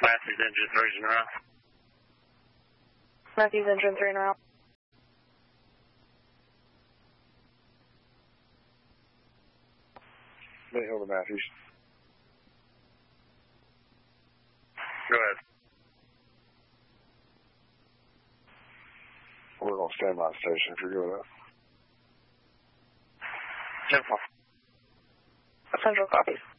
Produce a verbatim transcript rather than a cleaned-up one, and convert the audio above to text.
Matthews engine three in a row. Matthews engine three in a row. Mayhill to Matthews. Go ahead. We're going to stand by station if you're good with that. Central. Central copies.